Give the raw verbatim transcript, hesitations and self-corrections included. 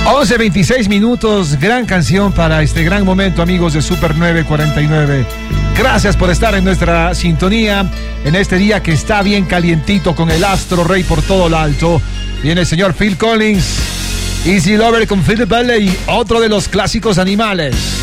once veintiséis minutos, gran canción para este gran momento, amigos de Super nueve cuarenta y nueve. Gracias por estar en nuestra sintonía en este día que está bien calientito con el astro rey por todo lo alto. Viene el señor Phil Collins, Easy Lover con Phil Bailey, otro de los clásicos animales.